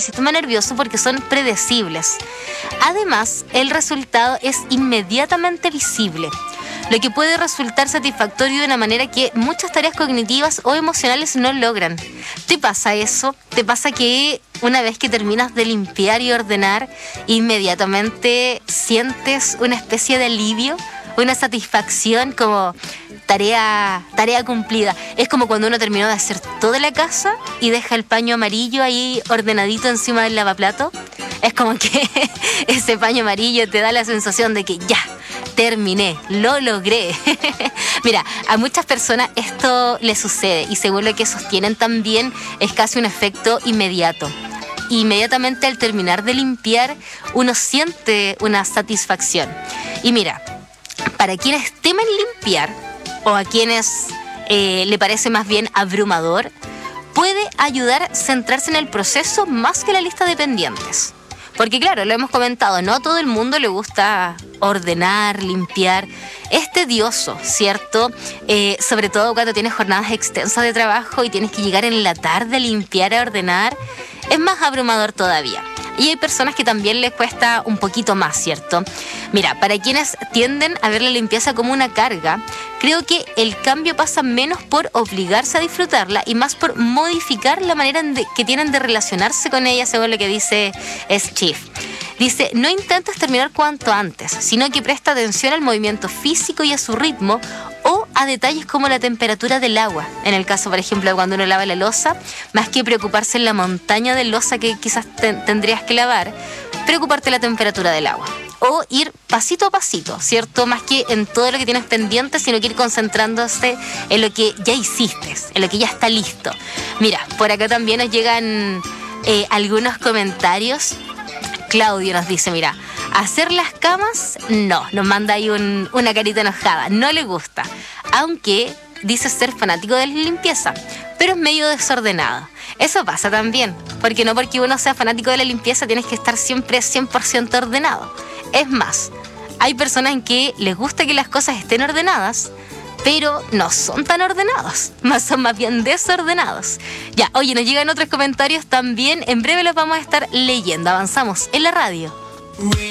sistema nervioso porque son predecibles. Además, el resultado es inmediatamente visible, lo que puede resultar satisfactorio de una manera que muchas tareas cognitivas o emocionales no logran. ¿Te pasa eso? ¿Te pasa que una vez que terminas de limpiar y ordenar, inmediatamente sientes una especie de alivio, una satisfacción como tarea cumplida? Es como cuando uno terminó de hacer toda la casa y deja el paño amarillo ahí ordenadito encima del lavaplato. Es como que ese paño amarillo te da la sensación de que ya, terminé, lo logré. Mira, a muchas personas esto les sucede y según lo que sostienen también es casi un efecto inmediato. Inmediatamente al terminar de limpiar uno siente una satisfacción. Y mira, para quienes temen limpiar o a quienes le parece más bien abrumador, puede ayudar a centrarse en el proceso más que la lista de pendientes. Porque claro, lo hemos comentado, no a todo el mundo le gusta ordenar, limpiar. Es tedioso, ¿cierto? Sobre todo cuando tienes jornadas extensas de trabajo y tienes que llegar en la tarde a limpiar, a ordenar. Es más abrumador todavía. Y hay personas que también les cuesta un poquito más, ¿cierto? Mira, para quienes tienden a ver la limpieza como una carga, creo que el cambio pasa menos por obligarse a disfrutarla y más por modificar la manera que tienen de relacionarse con ella, según lo que dice Schiff. Dice, no intentes terminar cuanto antes, sino que presta atención al movimiento físico y a su ritmo o a detalles como la temperatura del agua. En el caso, por ejemplo, de cuando uno lava la loza, más que preocuparse en la montaña de loza que quizás tendrías que lavar, preocuparte la temperatura del agua. O ir pasito a pasito, ¿cierto? Más que en todo lo que tienes pendiente, sino que ir concentrándose en lo que ya hiciste, en lo que ya está listo. Mira, por acá también nos llegan algunos comentarios. Claudio nos dice, mira, hacer las camas, no, nos manda ahí una carita enojada, no le gusta, aunque dice ser fanático de la limpieza, pero es medio desordenado. Eso pasa también, porque no porque uno sea fanático de la limpieza tienes que estar siempre 100% ordenado. Es más, hay personas en que les gusta que las cosas estén ordenadas, pero no son tan ordenados, son más bien desordenados. Ya, oye, nos llegan otros comentarios también, en breve los vamos a estar leyendo. Avanzamos en la radio.